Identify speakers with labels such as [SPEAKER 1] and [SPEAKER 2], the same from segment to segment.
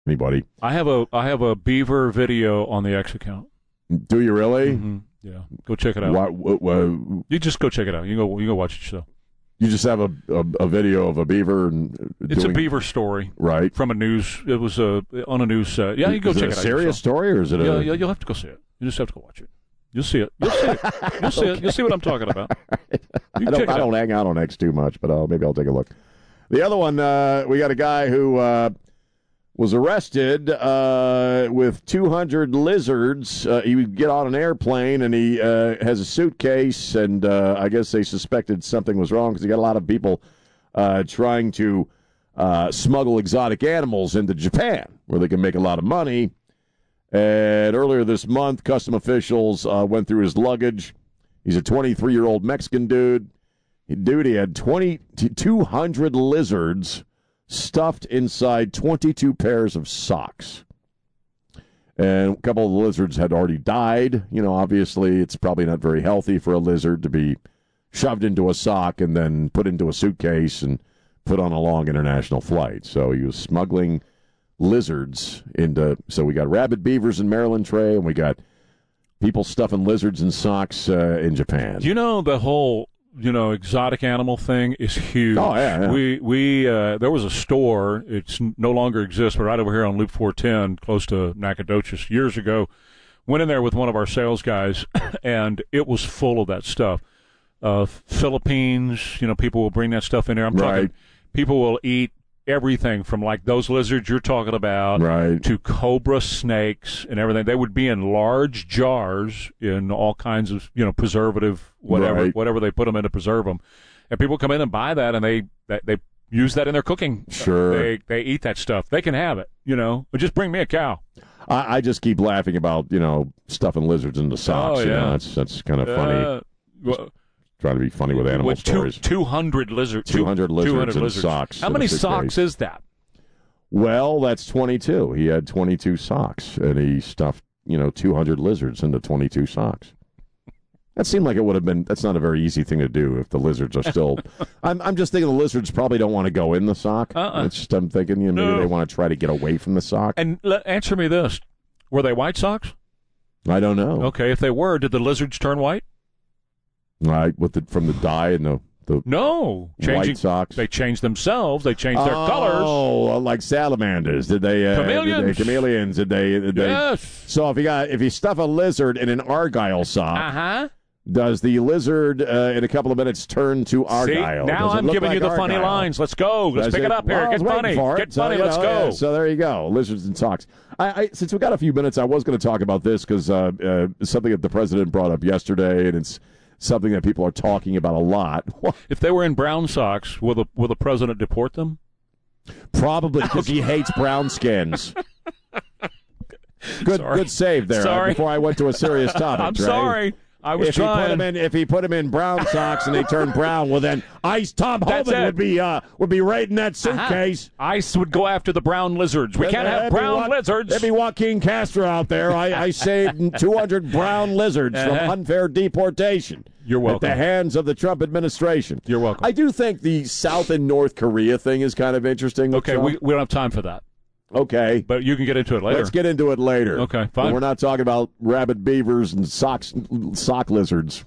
[SPEAKER 1] Anybody?
[SPEAKER 2] I have a beaver video on the X account.
[SPEAKER 1] Do you really?
[SPEAKER 2] Mm-hmm. Yeah, go check it out. You just go check it out. You go watch it yourself.
[SPEAKER 1] You just have a video of a beaver and
[SPEAKER 2] it's a beaver story,
[SPEAKER 1] right?
[SPEAKER 2] From a news. It was on a news set. Yeah, you go check it out.
[SPEAKER 1] Is it a serious story or is it?
[SPEAKER 2] Yeah, you'll have to go see it. You just have to go watch it. You'll see it. You'll see it. You'll see it. You'll see what I'm talking about.
[SPEAKER 1] I don't hang out on X too much, but maybe I'll take a look. The other one, we got a guy who was arrested with 200 lizards. He would get on an airplane, and he has a suitcase, and I guess they suspected something was wrong because he got a lot of people trying to smuggle exotic animals into Japan, where they can make a lot of money. And earlier this month, custom officials went through his luggage. He's a 23-year-old Mexican dude. He had 200 lizards stuffed inside 22 pairs of socks. And a couple of the lizards had already died. You know, obviously, it's probably not very healthy for a lizard to be shoved into a sock and then put into a suitcase and put on a long international flight. So he was smuggling lizards into. So we got rabid beavers in Maryland, Trey, and we got people stuffing lizards in socks in Japan.
[SPEAKER 2] You know, the whole exotic animal thing is huge.
[SPEAKER 1] Oh, yeah.
[SPEAKER 2] We there was a store, it's no longer exists, but right over here on Loop 410, close to Nacogdoches, years ago, went in there with one of our sales guys, and it was full of that stuff. Philippines, people will bring that stuff in there. I'm talking, people will eat everything from like those lizards you're talking about to cobra snakes and everything. They would be in large jars in all kinds of preservative whatever they put them in to preserve them, and people come in and buy that, and they use that in their cooking.
[SPEAKER 1] Sure,
[SPEAKER 2] they eat that stuff. They can have it, but just bring me a cow.
[SPEAKER 1] I just keep laughing about stuffing lizards into socks.
[SPEAKER 2] Oh, yeah.
[SPEAKER 1] That's kind of funny. Trying to be funny with animal stories.
[SPEAKER 2] 200 lizards.
[SPEAKER 1] 200 lizards in socks.
[SPEAKER 2] How many socks is that?
[SPEAKER 1] Well, that's 22. He had 22 socks, and he stuffed 200 lizards into 22 socks. That seemed like it would have been. That's not a very easy thing to do if the lizards are still. I'm just thinking the lizards probably don't want to go in the sock. It's just, I'm thinking maybe they want to try to get away from the sock.
[SPEAKER 2] And answer me this: were they white socks?
[SPEAKER 1] I don't know.
[SPEAKER 2] Okay, if they were, did the lizards turn white?
[SPEAKER 1] Right, from the dye and the white socks.
[SPEAKER 2] They changed themselves. They changed their colors.
[SPEAKER 1] Oh, like salamanders. Did they? Chameleons. Did they?
[SPEAKER 2] Yes.
[SPEAKER 1] So if you stuff a lizard in an argyle sock, does the lizard in a couple of minutes turn to argyle?
[SPEAKER 2] See, now I'm giving you the
[SPEAKER 1] argyle?
[SPEAKER 2] Funny lines. Let's go. Let's pick it up here. Get funny. Get funny. Let's go.
[SPEAKER 1] Yeah, so there you go. Lizards and socks. Since we got a few minutes, I was going to talk about this because something that the president brought up yesterday, and it's something that people are talking about a lot.
[SPEAKER 2] If they were in brown socks, will the president deport them?
[SPEAKER 1] Probably, because he hates brown skins. Good save there. Before I went to a serious topic.
[SPEAKER 2] I'm sorry. I was trying.
[SPEAKER 1] If he put him in brown socks and they turned brown, well then Tom Homan would be right in that suitcase.
[SPEAKER 2] ICE would go after the brown lizards. We can't have brown lizards.
[SPEAKER 1] There'd be Joaquin Castro out there. I saved 200 brown lizards from unfair deportation.
[SPEAKER 2] You're welcome.
[SPEAKER 1] At the hands of the Trump administration.
[SPEAKER 2] You're welcome.
[SPEAKER 1] I do think the South and North Korea thing is kind of interesting.
[SPEAKER 2] Okay, we don't have time for that.
[SPEAKER 1] Okay.
[SPEAKER 2] But you can get into it later.
[SPEAKER 1] Let's get into it later.
[SPEAKER 2] Okay, fine.
[SPEAKER 1] But we're not talking about rabid beavers and sock lizards.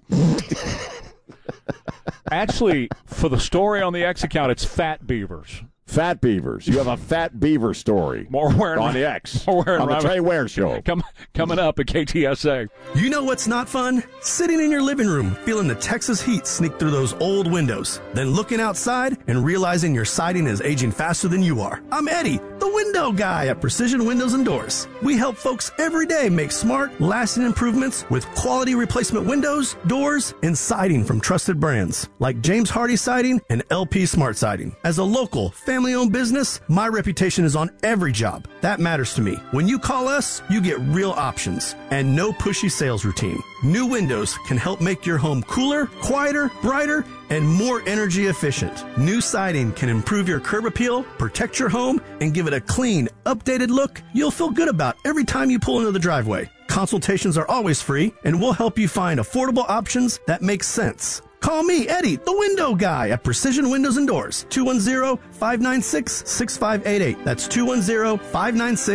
[SPEAKER 2] Actually, for the story on the X account, it's fat beavers.
[SPEAKER 1] Fat beavers. You have a fat beaver story on the X. On the Trey Ware Show.
[SPEAKER 2] Coming up at KTSA.
[SPEAKER 3] You know what's not fun? Sitting in your living room, feeling the Texas heat sneak through those old windows, then looking outside and realizing your siding is aging faster than you are. I'm Eddie, the window guy at Precision Windows and Doors. We help folks every day make smart, lasting improvements with quality replacement windows, doors, and siding from trusted brands like James Hardy Siding and LP Smart Siding. As a local, family-owned business, my reputation is on every job. That matters to me. When you call us, you get real options and no pushy sales routine. New windows can help make your home cooler, quieter, brighter, and more energy efficient. New siding can improve your curb appeal, protect your home, and give it a clean, updated look you'll feel good about every time you pull into the driveway. Consultations are always free, and we'll help you find affordable options that make sense. Call me, Eddie, the window guy at Precision Windows and Doors. 210-596-6588. That's 210-596-6588.